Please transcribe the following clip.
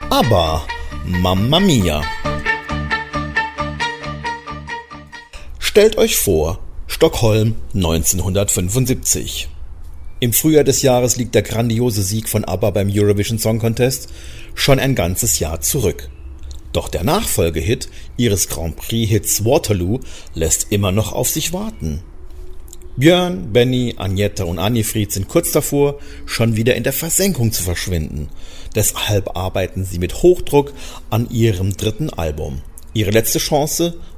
Aber Mamma Mia! Stellt euch vor, Stockholm 1975. Im Frühjahr des Jahres liegt der grandiose Sieg von ABBA beim Eurovision Song Contest schon ein ganzes Jahr zurück. Doch der Nachfolgehit ihres Grand Prix-Hits Waterloo lässt immer noch auf sich warten. Björn, Benny, Agneta und Annifried sind kurz davor, schon wieder in der Versenkung zu verschwinden. Deshalb arbeiten sie mit Hochdruck an ihrem dritten Album. Ihre letzte Chance